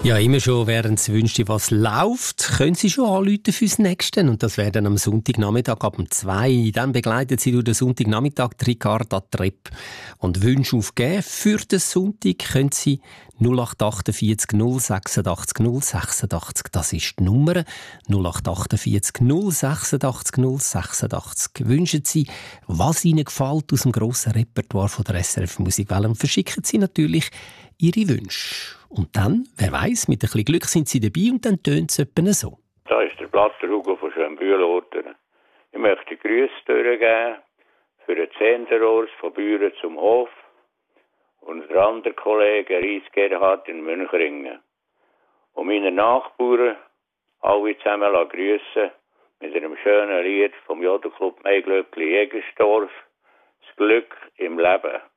Ja, immer schon, während Sie wünschen, was läuft, können Sie schon anrufen fürs Nächste. Und das wäre dann am Sonntagnachmittag ab 2. Dann begleiten Sie durch den Sonntagnachmittag Ricarda Trepp. Und Wünsche aufgeben für den Sonntag können Sie 0848 086 086. Das ist die Nummer 0848 086 086. Wünschen Sie, was Ihnen gefällt aus dem grossen Repertoire von der SRF Musikwelle, und verschicken Sie natürlich Ihre Wünsche. Und dann, wer weiss, mit ein bisschen Glück sind Sie dabei und dann tönt es etwa so. Da ist der Blatter Hugo von Schönbühl-Orten. Ich möchte Grüße durchgeben für den Zehnterhorst von Büren zum Hof und der andere Kollege Ries Gerhard in Münchringen. Und meine Nachbarn alle zusammen grüßen mit einem schönen Lied vom Jodelclub Meiglöckli Jägersdorf. Das Glück im Leben.